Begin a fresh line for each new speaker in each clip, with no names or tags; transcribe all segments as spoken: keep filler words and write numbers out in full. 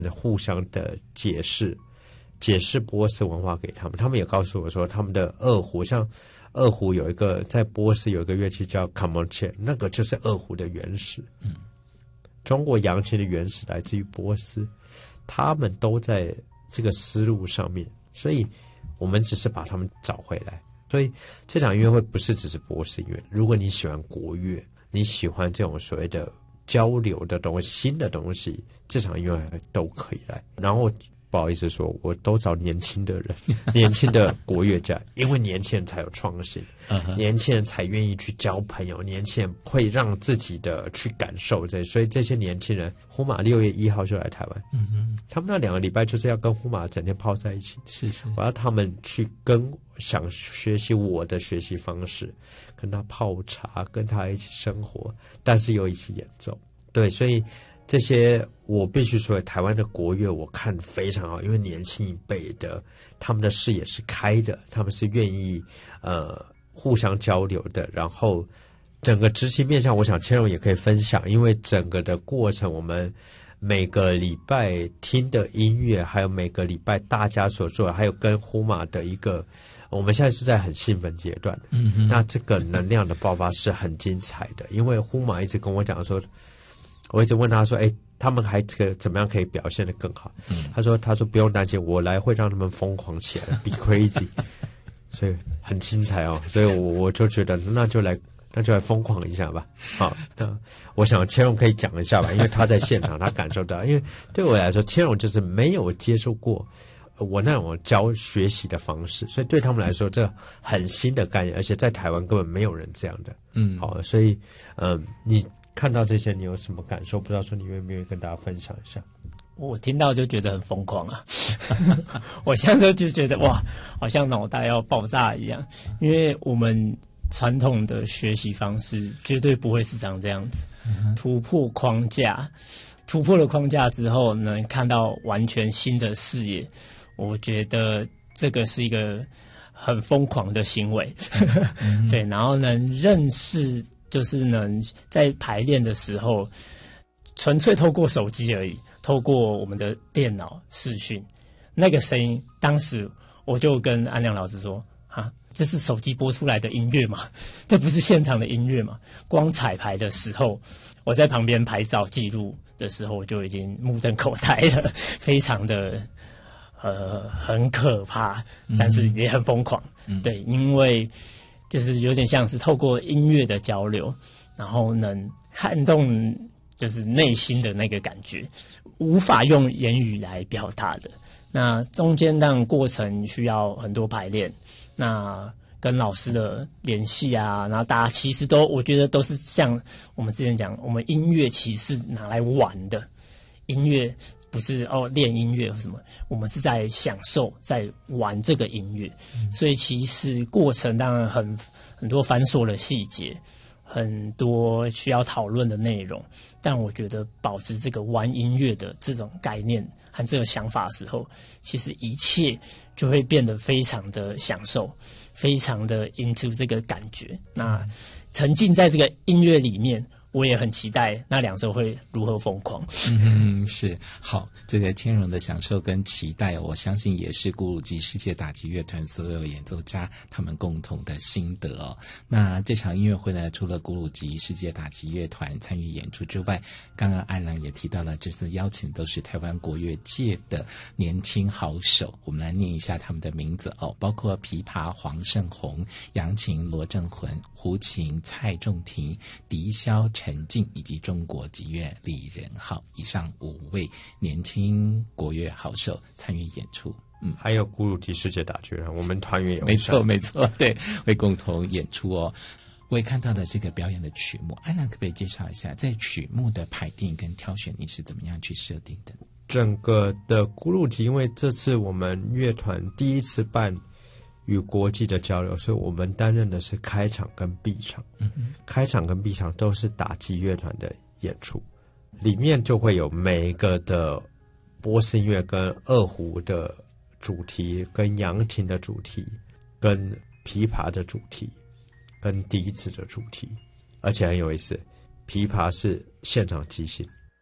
互相的解释，解释波斯文化给他们。他们也告诉我说，他们的二胡，像二胡有一个在波斯有一个乐器叫 kamanche， 那个就是二胡的原始。嗯，中国扬琴的原始来自于波斯，他们都在这个思路上面，所以我们只是把他们找回来。所以这场音乐会不是只是波斯音乐，如果你喜欢国乐，你喜欢这种所谓的交流的东西，新的东西，这场音乐会都可以来。然后不好意思说，我都找年轻的人，年轻的国乐家，因为年轻人才有创新， uh-huh. 年轻人才愿意去交朋友，年轻人会让自己的去感受这，所以这些年轻人，呼马六月一号就来台湾，嗯哼，他们那两个礼拜就是要跟呼马整天泡在一起，是是，我要他们去跟想学习我的学习方式，跟他泡茶，跟他一起生活，但是又一起演奏，对，所以。这些我必须说，台湾的国乐我看非常好，因为年轻一辈的他们的视野是开的，他们是愿意呃互相交流的。然后整个执行面向，我想千荣也可以分享，因为整个的过程，我们每个礼拜听的音乐，还有每个礼拜大家所做的，还有跟呼马的一个，我们现在是在很兴奋阶段的。嗯哼，那这个能量的爆发是很精彩的，因为呼马一直跟我讲说。我一直问他说：“哎，他们还可怎么样可以表现得更好？”嗯、他说：“他说不用担心，我来会让他们疯狂起来 ，be crazy。”所以很精彩哦。所以我我就觉得那就来那就来疯狂一下吧。好，那我想千荣可以讲一下吧，因为他在现场，他感受到。因为对我来说，千荣就是没有接受过我那种教学习的方式，所以对他们来说，这很新的概念，而且在台湾根本没有人这样的。嗯，好，所以嗯、呃，你。看到这些，你有什么感受？不知道说你愿不愿意跟大家分享一下？
我听到就觉得很疯狂啊！我现在就觉得哇，好像脑袋要爆炸一样。因为我们传统的学习方式绝对不会是长这样子，嗯、突破框架，突破了框架之后，能看到完全新的视野。我觉得这个是一个很疯狂的行为，嗯、对，然后能认识。就是能在排练的时候，纯粹透过手机而已，透过我们的电脑视讯，那个声音，当时我就跟安良老师说：“啊，这是手机播出来的音乐嘛？这不是现场的音乐嘛？”光彩排的时候，我在旁边拍照记录的时候，我就已经目瞪口呆了，非常的呃很可怕，但是也很疯狂，嗯、对，因为。就是有点像是透过音乐的交流，然后能撼动就是内心的那个感觉，无法用言语来表达的。那中间当然过程需要很多排练，那跟老师的联系啊，然后大家其实都我觉得都是像我们之前讲，我们音乐其实是拿来玩的，音乐。不是哦，练音乐或什么，我们是在享受，在玩这个音乐，嗯、所以其实过程当然很很多繁琐的细节，很多需要讨论的内容，但我觉得保持这个玩音乐的这种概念和这个想法的时候，其实一切就会变得非常的享受，非常的 into 这个感觉，那沉浸在这个音乐里面。我也很期待那两周会如何疯狂。
嗯，是好，这个千荣的享受跟期待，我相信也是古鲁吉世界打击乐团所有演奏家他们共同的心得哦。那这场音乐会呢，除了古鲁吉世界打击乐团参与演出之外，刚刚安良也提到了，这次邀请都是台湾国乐界的年轻好手，我们来念一下他们的名字哦，包括琵琶黄胜宏、扬琴罗正浑、胡琴蔡仲廷、笛箫陈静以及中国吉乐李仁浩，以上五位年轻国乐好手参与演出。
嗯，还有古鲁吉世界打击乐团，我们团员也
没错没错，对，会共同演出哦。我也看到了这个表演的曲目，安良可不可以介绍一下，在曲目的排定跟挑选你是怎么样去设定的？
整个的古鲁吉，因为这次我们乐团第一次办与国际的交流，所以我们担任的是开场跟闭场。嗯嗯，开场跟闭场都是打击乐团的演出，里面就会有每一个的波斯音乐跟二胡的主题，跟扬琴的主题，跟琵琶的主题，跟笛子的主题，而且很有意思，琵琶是现场即兴，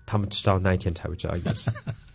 他们直到那一天才会知道原声。